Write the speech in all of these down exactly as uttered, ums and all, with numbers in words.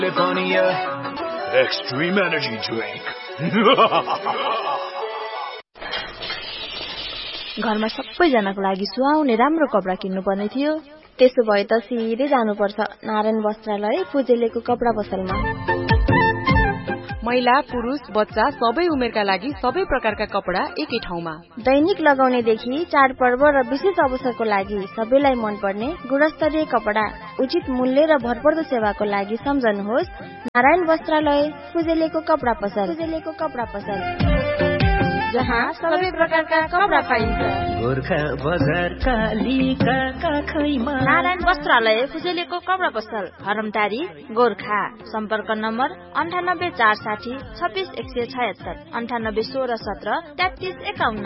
Livonia Extreme Energy Drink. घरमा सबैजनाको लागि सुहाउने राम्रो कपडा किन्नु पर्ने थियो। त्यसो भए त सिधै जानुपर्छ नारायण वस्त्रालय फुजेलेको कपडा पसलमा। महिला पुरुष बच्चा सबै उमेरका लागि सबै प्रकारका कपडा एकै ठाउँमा। दैनिक लगाउनेदेखि चाडपर्व र विशेष अवसरको लागि सबैलाई मनपर्ने गुणस्तरीय कपडा उचित मूल्य र भरपर्दो सेवाको लागि सम्झनुहोस् नारायण वस्त्रालय फुजेलेको कपडा पसल। फुजेलेको कपडा पसल जहाँ सबै प्रकारका कपडा पाइन्छ। गोर्खा बजार कालीका काखैमा नारायण वस्त्रालय फुजेलेको कपडा पसल हरमटारी गोर्खा। सम्पर्क नम्बर अन्ठानब्बे चार साठी छब्बिस एक सय छयत्तर अन्ठानब्बे सोह्र सत्र तेत्तिस एकाउन्न।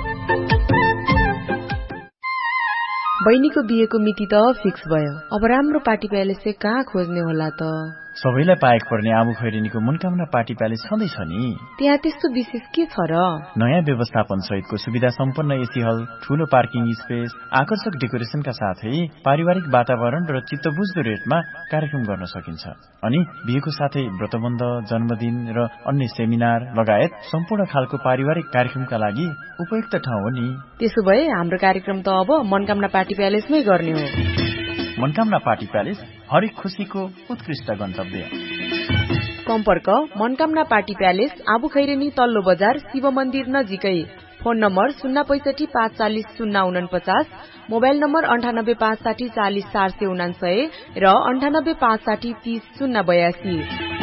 बहिनीको बिहेको मिति त फिक्स भयो। अब राम्रो पार्टी प्यालेस चाहिँ कहाँ खोज्ने होला त? सबैलाई पाएक पर्ने आबु खैरेनीको मनकामना पार्टी प्यालेस छँदैछ नि। त्यहाँ त्यस्तो विशेष के छ र? नयाँ व्यवस्थापन सहितको सुविधा सम्पन्न एसी हल, ठूलो पार्किङ स्पेस, आकर्षक डेकोरेसनका साथै पारिवारिक वातावरण र चित्तबुझ्दो रेटमा कार्यक्रम गर्न सकिन्छ। अनि बिहेको साथै व्रतबन्ध, जन्मदिन र अन्य सेमिनार लगायत सम्पूर्ण खालको पारिवारिक कार्यक्रमका लागि उपयुक्त ठाउँ हो नि। त्यसो भए हाम्रो कार्यक्रम त अब मनकामना पार्टी प्यालेसमै गर्ने हो। मनकामना पार्टी प्यालेस हरेक खुशीको उत्कृष्ट गन्तव्य। सम्पर्क मनकामना पार्टी प्यालेस आबु खैरेनी तल्लो बजार शिव मन्दिर नजिकै। फोन नम्बर शून्य पैसठी पाँच चालिस शून्य उनपचास, मोबाइल नम्बर अन्ठानब्बे पाँच साठी चालिस चार सय उनासय र अन्ठानब्बे पाँच साठी तीस शून्य बयासी।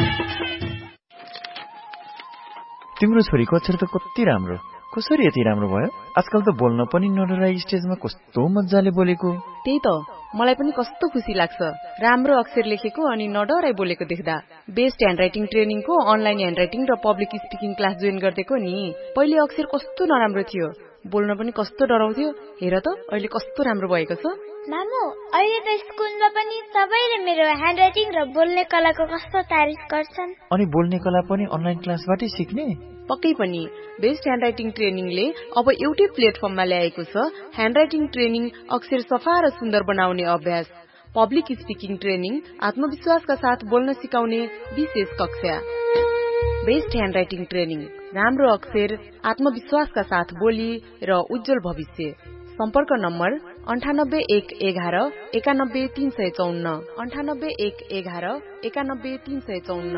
तिम्रो छोरीको अक्षर त कति राम्रो, कसरी यति राम्रो भयो? आजकल त बोल्न पनि नडराई स्टेजमा कस्तो मजाले बोलेको। त्यही त मलाई पनि कस्तो खुसी लाग्छ राम्रो अक्षर लेखेको अनि नडराई बोलेको देख्दा। बेस्ट ह्यान्डराइटिङ ट्रेनिङको अनलाइन ह्यान्डराइटिङ र पब्लिक स्पिकिङ क्लास जोइन गर्देको नि। पहिले अक्षर कस्तो नराम्रो थियो, बोल्न पनि कस्तो डराउँथ्यो, हेर त अहिले कस्तो राम्रो भएको छ। मामु अहिले त स्कुलमा पनि सबैले मेरो ह्यान्डराइटिङ र बोल्ने कलाको कस्तो तारिफ गर्छन्। अनि बोल्ने कला पनि अनलाइन क्लासबाटै सिक्ने? पक्कै पनि। बेस्ट ह्यान्डराइटिङ ट्रेनिङले अब एउटै प्लेटफर्ममा ल्याएको छ ह्यान्डराइटिङ ट्रेनिङ, अक्षर सफा र सुन्दर बनाउने अभ्यास, पब्लिक स्पिकिङ ट्रेनिङ, आत्मविश्वासका साथ बोल्न सिकाउने विशेष कक्षा। बेस्ट ह्यान्डराइटिङ ट्रेनिङ, राम्रो अक्षर, आत्मविश्वासका साथ बोली र उज्जवल भविष्य। सम्पर्क नम्बर अन्ठानब्बे एक एघार एकानब्बे तीन सय चौन्न अन्ठानब्बे एक एघार एकानब्बे तीन सय चौन्न।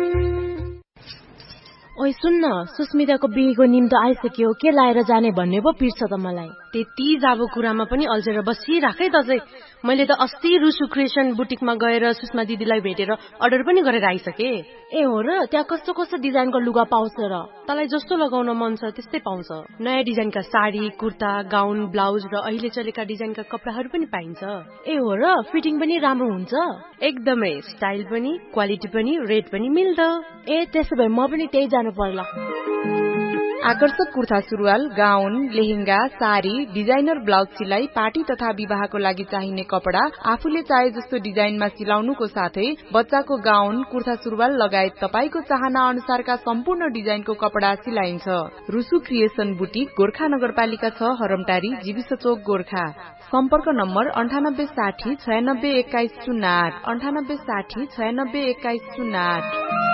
ओइ सुन्न, सुस्मिताको बिहेको निम्तो आइसक्यो, के लाएर जाने भन्ने पो पिर्छ त मलाई। त्यति जाबो कुरामा पनि अल्झेर बसिराखै त चाहिँ। मैले त अस्ति रुसु क्रिएसन बुटिकमा गएर सुषमा दिदीलाई भेटेर अर्डर पनि गरेर आइसके। ए हो र? त्यहाँ कस्तो कस्तो डिजाइनको लुगा पाउँछ र? तँलाई जस्तो लगाउन मन छ त्यस्तै पाउँछ। नयाँ डिजाइनका साडी, कुर्ता, गाउन, ब्लाउज र अहिले चलेका डिजाइनका कपडाहरू पनि पाइन्छ। ए हो र? फिटिङ पनि राम्रो हुन्छ? एकदमै, स्टाइल पनि, क्वालिटी पनि, रेट पनि मिल्दो। ए त्यसो भए म पनि त्यही जानु पर्ला। आकर्षक कुर्ता सुरुवाल, गाउन, लेहेंगा, साडी, डिजाइनर ब्लाउज सिलाई, पार्टी तथा विवाहको लागि चाहिने कपडा आफूले चाहे जस्तो डिजाइनमा सिलाउनुको साथै बच्चाको गाउन, कुर्ता सुरुवाल लगायत तपाईको चाहना अनुसारका सम्पूर्ण डिजाइनको कपडा सिलाइन्छ। रुसु क्रिएसन बुटिक गोर्खा नगरपालिका छ, हरमटारी, जीविस चोक, गोर्खा। सम्पर्क नम्बर अन्ठानब्बे साठी छयानब्बे एक्काइस शून्य आठ अन्ठानब्बे साठी छयानब्बे एक्काइस शून्य आठ।